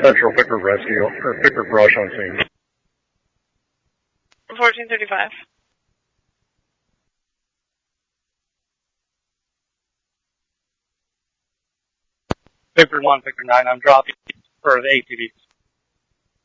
Central Picker Rescue, or Picker Brush on scene. 1435. Picker 1, Picker 9, I'm dropping for the ATV